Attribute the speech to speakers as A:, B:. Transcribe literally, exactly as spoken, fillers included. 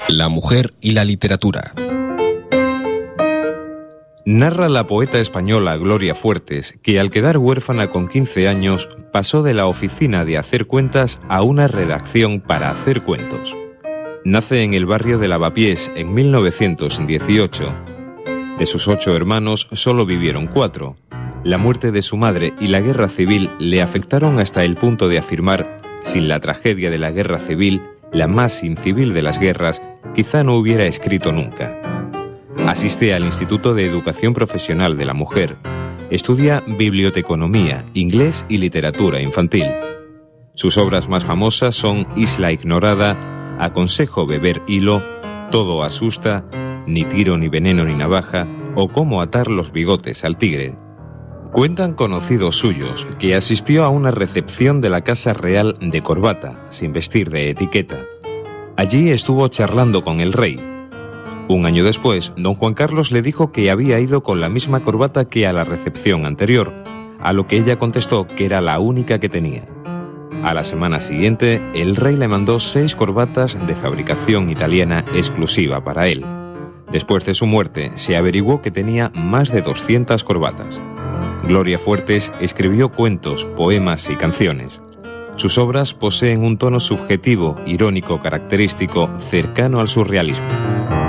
A: La mujer y la literatura. Narra la poeta española Gloria Fuertes que al quedar huérfana con quince años pasó de la oficina de hacer cuentas a una redacción para hacer cuentos. Nace en el barrio de Lavapiés en mil novecientos dieciocho. De sus ocho hermanos solo vivieron cuatro. La muerte de su madre y la guerra civil le afectaron hasta el punto de afirmar: sin la tragedia de la guerra civil, la más incivil de las guerras, quizá no hubiera escrito nunca. Asiste al Instituto de Educación Profesional de la Mujer. Estudia biblioteconomía, inglés y literatura infantil. Sus obras más famosas son Isla Ignorada, Aconsejo beber hilo, Todo asusta, Ni tiro ni veneno ni navaja o Cómo atar los bigotes al tigre. Cuentan conocidos suyos que asistió a una recepción de la Casa Real de corbata, sin vestir de etiqueta. Allí estuvo charlando con el rey. Un año después, don Juan Carlos le dijo que había ido con la misma corbata que a la recepción anterior, a lo que ella contestó que era la única que tenía. A la semana siguiente, el rey le mandó seis corbatas de fabricación italiana exclusiva para él. Después de su muerte, se averiguó que tenía más de doscientas corbatas. Gloria Fuertes escribió cuentos, poemas y canciones. Sus obras poseen un tono subjetivo, irónico, característico, cercano al surrealismo.